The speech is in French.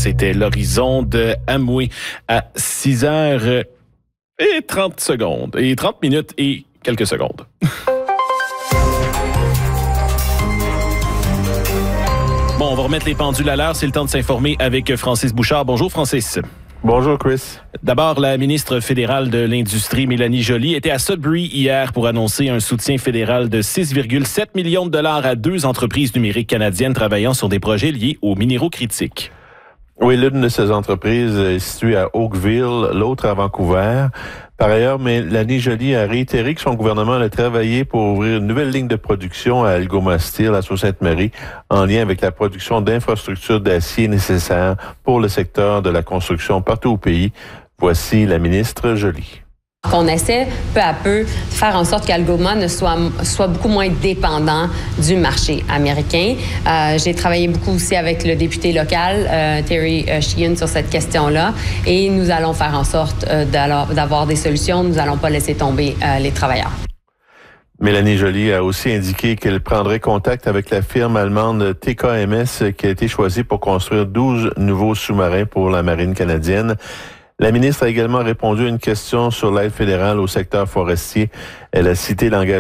C'était l'horizon de Amway à 6h30 et 30 minutes et quelques secondes. Bon, on va remettre les pendules à l'heure. C'est le temps de s'informer avec Francis Bouchard. Bonjour, Francis. Bonjour, Chris. D'abord, la ministre fédérale de l'Industrie, Mélanie Joly, était à Sudbury hier pour annoncer un soutien fédéral de 6,7 millions de dollars à 2 entreprises numériques canadiennes travaillant sur des projets liés aux minéraux critiques. Oui, l'une de ces entreprises est située à Oakville, l'autre à Vancouver. Par ailleurs, Mélanie Joly a réitéré que son gouvernement allait travailler pour ouvrir une nouvelle ligne de production à Algoma Steel, à Sault-Sainte-Marie, en lien avec la production d'infrastructures d'acier nécessaires pour le secteur de la construction partout au pays. Voici la ministre Joly. On essaie peu à peu de faire en sorte qu'Algoma ne soit beaucoup moins dépendant du marché américain. J'ai travaillé beaucoup aussi avec le député local, Terry Sheehan, sur cette question-là. Et nous allons faire en sorte d'avoir des solutions. Nous n'allons pas laisser tomber les travailleurs. Mélanie Joly a aussi indiqué qu'elle prendrait contact avec la firme allemande TKMS qui a été choisie pour construire 12 nouveaux sous-marins pour la marine canadienne. La ministre a également répondu à une question sur l'aide fédérale au secteur forestier. Elle a cité l'engagement